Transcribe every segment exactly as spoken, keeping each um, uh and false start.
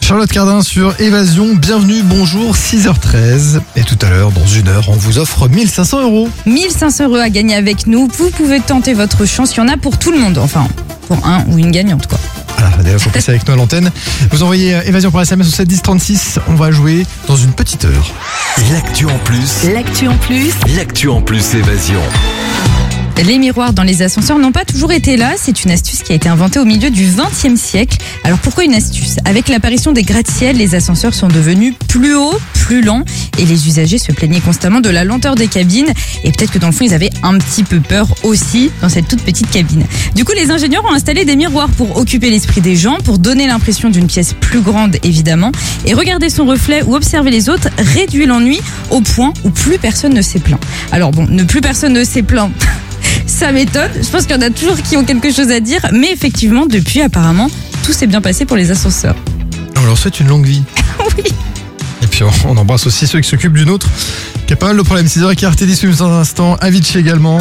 Charlotte Cardin sur Évasion, bienvenue, bonjour, six heures treize. Et tout à l'heure, dans une heure, on vous offre mille cinq cents euros. mille cinq cents euros à gagner avec nous. Vous pouvez tenter votre chance, il y en a pour tout le monde. Enfin, pour un ou une gagnante, quoi. Voilà, d'ailleurs, il faut passer avec nous à l'antenne. Vous envoyez Évasion par S M S au sept dix trente-six. On va jouer dans une petite heure. L'actu en plus. L'actu en plus. L'actu en plus Évasion. Les miroirs dans les ascenseurs n'ont pas toujours été là. C'est une astuce qui a été inventée au milieu du vingtième siècle. Alors pourquoi une astuce ? Avec l'apparition des gratte-ciels, les ascenseurs sont devenus plus hauts, plus lents et les usagers se plaignaient constamment de la lenteur des cabines. Et peut-être que dans le fond, ils avaient un petit peu peur aussi dans cette toute petite cabine. Du coup, les ingénieurs ont installé des miroirs pour occuper l'esprit des gens, pour donner l'impression d'une pièce plus grande évidemment. Et regarder son reflet ou observer les autres réduit l'ennui au point où plus personne ne s'est plaint. Alors bon, ne plus personne ne s'est plaint. Ça m'étonne, je pense qu'il y en a toujours qui ont quelque chose à dire, mais effectivement, depuis, apparemment, tout s'est bien passé pour les ascenseurs. On leur souhaite une longue vie. Oui. Et puis on embrasse aussi ceux qui s'occupent d'une autre, qui a pas mal de problèmes. six heures quinze, T dix dans un instant, Avicii également.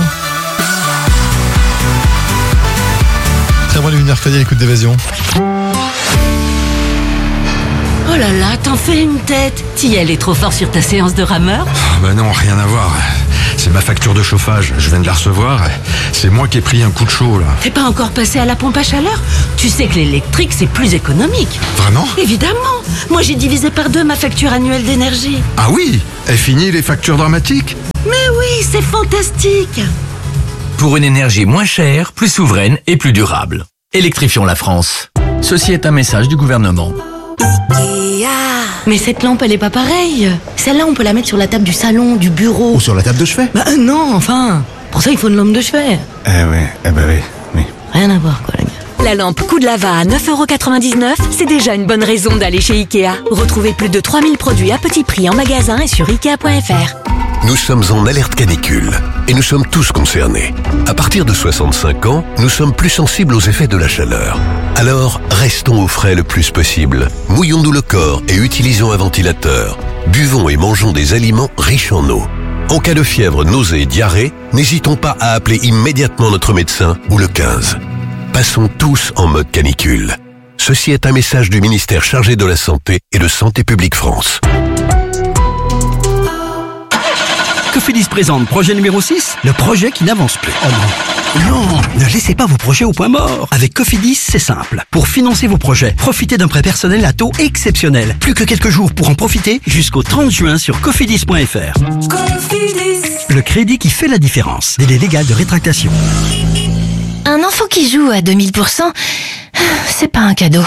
Très bon début de mercredi à l'écoute d'Évasion. Oh là là, t'en fais une tête. T'y allais trop fort sur ta séance de rameur ? Ah bah non, rien à voir. C'est ma facture de chauffage, je viens de la recevoir. C'est moi qui ai pris un coup de chaud là. T'es pas encore passé à la pompe à chaleur ? Tu sais que l'électrique c'est plus économique. Vraiment ? Évidemment. Moi j'ai divisé par deux ma facture annuelle d'énergie. Ah oui ? Est fini les factures dramatiques ? Mais oui, c'est fantastique. Pour une énergie moins chère, plus souveraine et plus durable. Électrifions la France. Ceci est un message du gouvernement. Mais cette lampe elle est pas pareille. Celle-là on peut la mettre sur la table du salon, du bureau. Ou sur la table de chevet. Bah euh, non, enfin. Pour ça il faut une lampe de chevet. Eh ouais, eh bah oui, oui. Rien à voir quoi les gars. La lampe Coup de Lava à neuf euros quatre-vingt-dix-neuf, c'est déjà une bonne raison d'aller chez Ikea. Retrouvez plus de trois mille produits à petit prix en magasin et sur ikea point f r. Nous sommes en alerte canicule et nous sommes tous concernés. À partir de soixante-cinq ans, nous sommes plus sensibles aux effets de la chaleur. Alors, restons au frais le plus possible. Mouillons-nous le corps et utilisons un ventilateur. Buvons et mangeons des aliments riches en eau. En cas de fièvre, nausée et diarrhée, n'hésitons pas à appeler immédiatement notre médecin ou le quinze. Passons tous en mode canicule. Ceci est un message du ministère chargé de la Santé et de Santé publique France. Cofidis présente projet numéro six, le projet qui n'avance plus. Oh non. Non, ne laissez pas vos projets au point mort. Avec Cofidis, c'est simple. Pour financer vos projets, profitez d'un prêt personnel à taux exceptionnel. Plus que quelques jours pour en profiter jusqu'au trente juin sur cofidis point f r. Cofidis. Le crédit qui fait la différence. Délai légal de rétractation. Un enfant qui joue à deux mille pour cent, c'est pas un cadeau.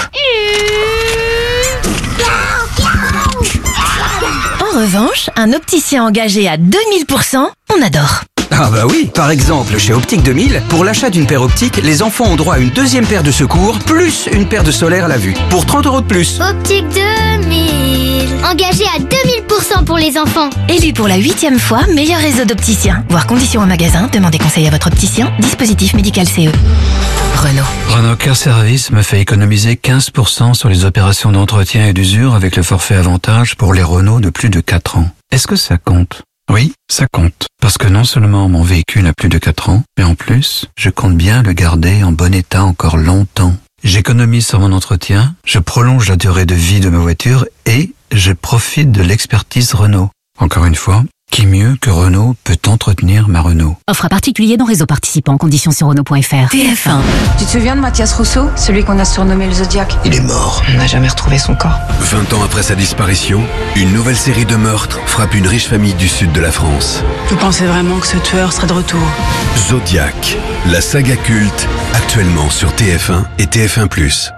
En revanche, un opticien engagé à deux mille pour cent, on adore. Ah bah oui, par exemple, chez Optique deux mille, pour l'achat d'une paire optique, les enfants ont droit à une deuxième paire de secours, plus une paire de solaire à la vue, pour trente euros de plus. Optique deux mille, engagé à deux mille pour cent pour les enfants. Élu pour la huitième fois, meilleur réseau d'opticiens. Voir conditions en magasin, demandez conseil à votre opticien. Dispositif médical C E. Renault. Renault Car Service me fait économiser quinze pour cent sur les opérations d'entretien et d'usure avec le forfait avantage pour les Renault de plus de quatre ans. Est-ce que ça compte ? Oui, ça compte. Parce que non seulement mon véhicule a plus de quatre ans, mais en plus, je compte bien le garder en bon état encore longtemps. J'économise sur mon entretien, je prolonge la durée de vie de ma voiture et je profite de l'expertise Renault. Encore une fois, qui mieux que Renault peut entretenir ma Renault? Offre à particulier dans réseau participant, conditions sur Renault point f r. T F un. Tu te souviens de Mathias Rousseau, celui qu'on a surnommé le Zodiac? Il est mort. On n'a jamais retrouvé son corps. vingt ans après sa disparition, une nouvelle série de meurtres frappe une riche famille du sud de la France. Vous pensez vraiment que ce tueur serait de retour? Zodiac, la saga culte, actuellement sur T F un et T F un plus.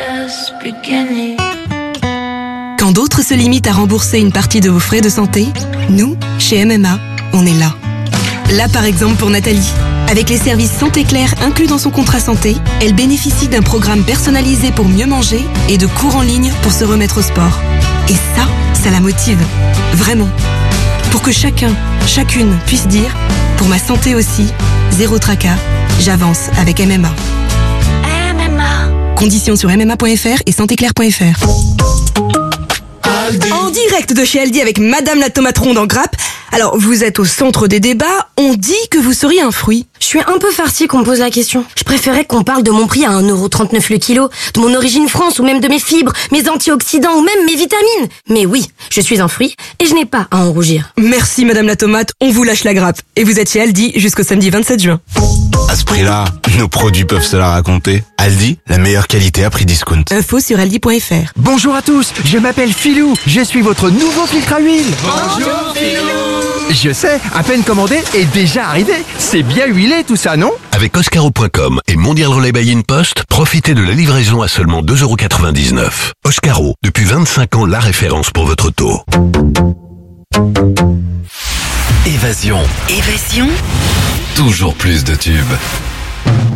Quand d'autres se limitent à rembourser une partie de vos frais de santé, nous, chez M M A, on est là. Là par exemple pour Nathalie. Avec les services Santé Claire inclus dans son contrat santé, elle bénéficie d'un programme personnalisé pour mieux manger et de cours en ligne pour se remettre au sport. Et ça, ça la motive. Vraiment. Pour que chacun, chacune puisse dire « Pour ma santé aussi, zéro tracas, j'avance avec M M A ». M M A. Conditions sur m m a point f r et santé claire point f r. En direct de chez Aldi avec Madame la tomate ronde en grappe. Alors, vous êtes au centre des débats, on dit que vous seriez un fruit. Je suis un peu farcie qu'on me pose la question. Je préférais qu'on parle de mon prix à un euro trente-neuf le kilo, de mon origine France ou même de mes fibres, mes antioxydants ou même mes vitamines. Mais oui, je suis un fruit et je n'ai pas à en rougir. Merci Madame la tomate, on vous lâche la grappe. Et vous êtes chez Aldi jusqu'au samedi vingt-sept juin. À ce prix-là, nos produits peuvent se la raconter. Aldi, la meilleure qualité à prix discount. Info sur aldi point fr. Bonjour à tous, je m'appelle Philou, je suis votre nouveau filtre à huile. Bonjour Philou. Je sais, à peine commandé et déjà arrivé. C'est bien huilé tout ça, non? Avec Oscaro point com et Mondial Relay by InPost, profitez de la livraison à seulement deux euros quatre-vingt-dix-neuf. Oscaro, depuis vingt-cinq ans, la référence pour votre taux. Évasion. Évasion. Toujours plus de tubes.